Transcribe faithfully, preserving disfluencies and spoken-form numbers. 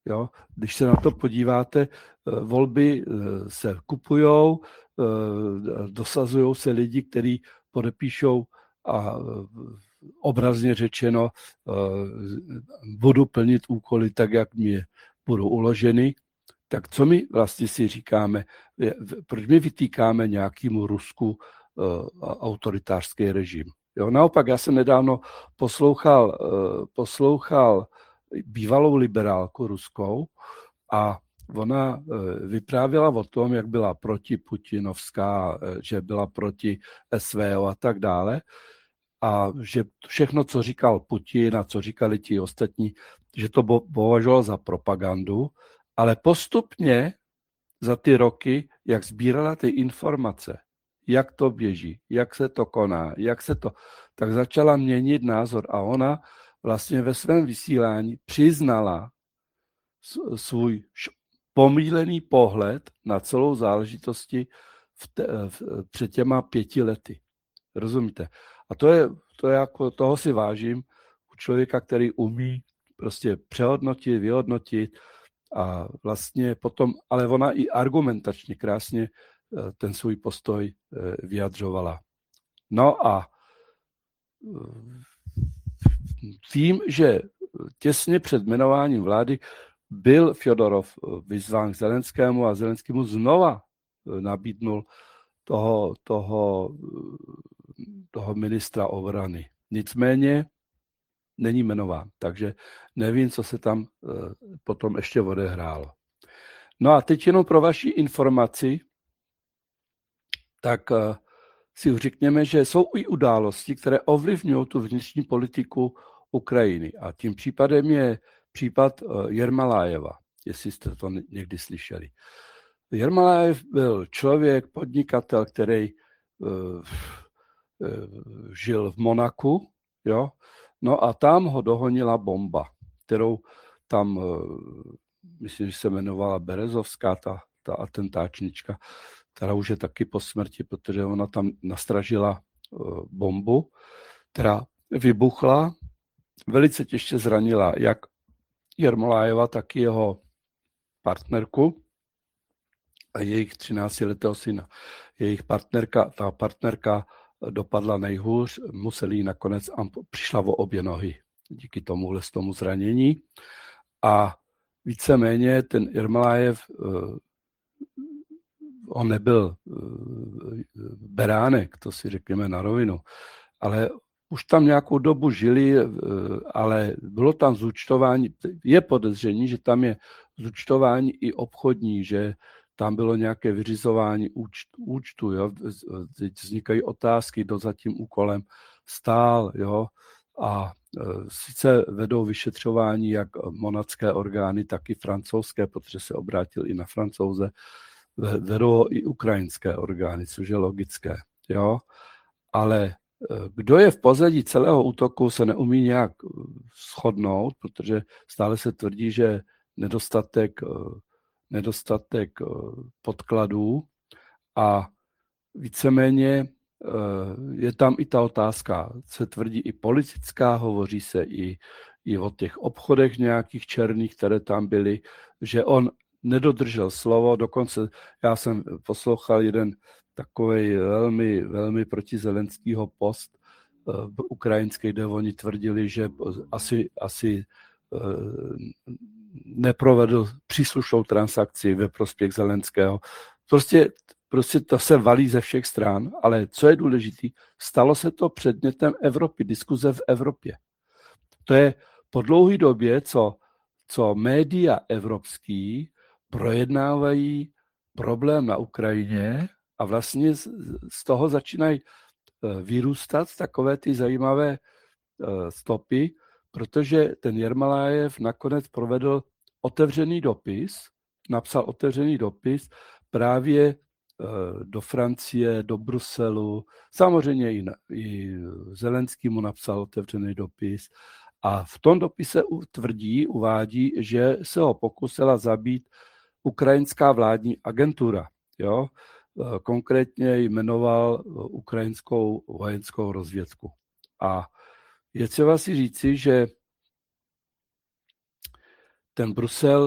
Jo? Když se na to podíváte, volby se kupujou, dosazují se lidi, kteří podepíšou a obrazně řečeno budu plnit úkoly tak, jak mi budou uloženy. Tak co my vlastně si říkáme? Proč my vytýkáme nějakému Rusku autoritářský režim? Jo, naopak, já jsem nedávno poslouchal, poslouchal bývalou liberálku ruskou a ona vyprávěla o tom, jak byla proti Putinovská, že byla proti S V O a tak dále. A že všechno, co říkal Putin a co říkali ti ostatní, že to považoval za propagandu, ale postupně za ty roky, jak sbírala ty informace, jak to běží, jak se to koná, jak se to, tak začala měnit názor a ona vlastně ve svém vysílání přiznala svůj pomýlený pohled na celou záležitosti v te, v, před těma pěti lety. Rozumíte? A to je, to je jako, toho si vážím u člověka, který umí prostě přehodnotit, vyhodnotit a vlastně potom, ale ona i argumentačně krásně ten svůj postoj vyjadřovala. No a tím, že těsně před jmenováním vlády byl Fjodorov vyzván k Zelenskému a Zelenskému znova nabídnul toho, toho, toho ministra obrany. Nicméně není jmenován, takže nevím, co se tam potom ještě odehrálo. No a teď jenom pro vaši informaci, tak si řekněme, že jsou i události, které ovlivňují tu vnitřní politiku Ukrajiny. A tím případem je případ Jermalájeva, jestli jste to někdy slyšeli. Jermalájev byl člověk, podnikatel, který uh, uh, žil v Monaku, jo? No a tam ho dohonila bomba, kterou tam, uh, myslím, že se jmenovala Berezovská, ta, ta atentáčnička, která už je taky po smrti, protože ona tam nastražila uh, bombu, která vybuchla, velice těžce zranila jak Jermalájeva, tak i jeho partnerku a jejich třináctiletého syna. Jejich partnerka, ta partnerka dopadla nejhůř, museli jí nakonec, přišla o obě nohy díky tomuhle z tomu zranění. A víceméně ten Jermalájev, on nebyl beránek, to si řekněme na rovinu, ale už tam nějakou dobu žili, ale bylo tam zúčtování, je podezření, že tam je zúčtování i obchodní, že tam bylo nějaké vyřizování účtu, účtu jo? Teď vznikají otázky, kdo za tím úkolem stál, jo? A e, sice vedou vyšetřování jak monacké orgány, tak i francouzské, protože se obrátil i na Francouze, vedou i ukrajinské orgány, což je logické, jo? Ale kdo je v pozadí celého útoku, se neumí nějak shodnout, protože stále se tvrdí, že nedostatek, nedostatek podkladů a víceméně je tam i ta otázka, se tvrdí i politická, hovoří se i, i o těch obchodech nějakých černých, které tam byly, že on nedodržel slovo, dokonce já jsem poslouchal jeden takový velmi, velmi proti Zelenskýho post uh, ukrajinský, kde oni tvrdili, že asi, asi uh, neprovedl příslušnou transakci ve prospěch Zelenského. Prostě, prostě to se valí ze všech stran, ale co je důležité, stalo se to předmětem Evropy, diskuze v Evropě. To je po dlouhé době, co, co média evropský projednávají problém na Ukrajině, a vlastně z toho začínají vyrůstat takové ty zajímavé stopy, protože ten Jermalájev nakonec provedl otevřený dopis, napsal otevřený dopis právě do Francie, do Bruselu, samozřejmě i, i Zelenský mu napsal otevřený dopis a v tom dopise tvrdí, uvádí, že se ho pokusila zabít ukrajinská vládní agentura, jo? Konkrétně jmenoval ukrajinskou vojenskou rozvědku. A je třeba si říci, že ten Brusel